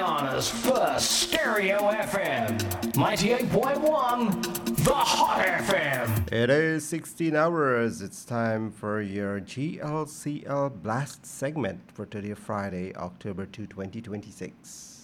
Guyana's first stereo FM, 98.1, The Hot FM. It is 16 hours. It's time for your GLCL Blast segment for today, Friday, October 2, 2026.